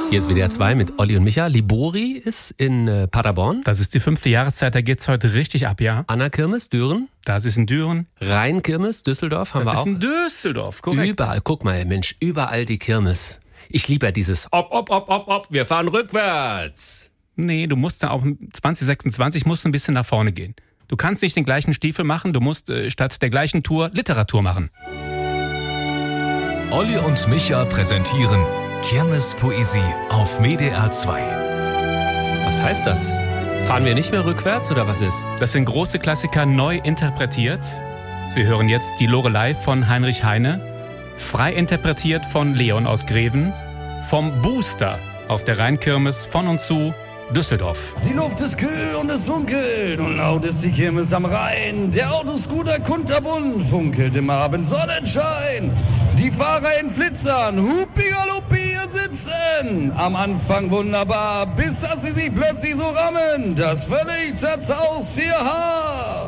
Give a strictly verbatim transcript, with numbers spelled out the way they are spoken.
Hier ist W D R zwei mit Olli und Micha. Libori ist in äh, Paderborn. Das ist die fünfte Jahreszeit, da geht's heute richtig ab, ja. Anna-Kirmes, Düren. Das ist in Düren. Rhein-Kirmes, Düsseldorf haben das wir auch. Das ist in Düsseldorf, korrekt. Überall, guck mal, Mensch, überall die Kirmes. Ich liebe ja dieses Op, op, op, op, op, wir fahren rückwärts. Nee, du musst da auch zwanzig sechsundzwanzig musst du ein bisschen nach vorne gehen. Du kannst nicht den gleichen Stiefel machen, du musst äh, statt der gleichen Tour Literatur machen. Olli und Micha präsentieren Kirmespoesie auf W D R zwei. Was heißt das? Fahren wir nicht mehr rückwärts oder was ist? Das sind große Klassiker neu interpretiert. Sie hören jetzt die Lorelei von Heinrich Heine, frei interpretiert von Leon aus Greven, vom Booster auf der Rheinkirmes von und zu Düsseldorf. Die Luft ist kühl und es dunkelt und laut ist die Kirmes am Rhein. Der Autoscooter kunterbunt funkelt im Abendsonnenschein. Die Fahrer in Flitzern, hupi-galuppi hier sitzen. Am Anfang wunderbar, bis dass sie sich plötzlich so rammen, das völlig zerzaust ihr Haar.